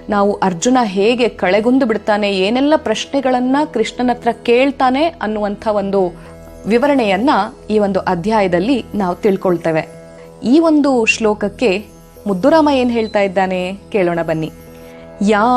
ನಾವು ಅರ್ಜುನ ಹೇಗೆ ಕಳೆಗುಂದು ಬಿಡ್ತಾನೆ, ಏನೆಲ್ಲ ಪ್ರಶ್ನೆಗಳನ್ನ ಕೃಷ್ಣನ ಹತ್ರ ಕೇಳ್ತಾನೆ ಅನ್ನುವಂಥ ಒಂದು ವಿವರಣೆಯನ್ನ ಈ ಒಂದು ಅಧ್ಯಾಯದಲ್ಲಿ ನಾವು ತಿಳ್ಕೊಳ್ತೇವೆ. ಈ ಒಂದು ಶ್ಲೋಕಕ್ಕೆ ಮುದ್ದುರಾಮ ಏನ್ ಹೇಳ್ತಾ ಇದ್ದಾನೆ ಕೇಳೋಣ ಬನ್ನಿ. ಯಾ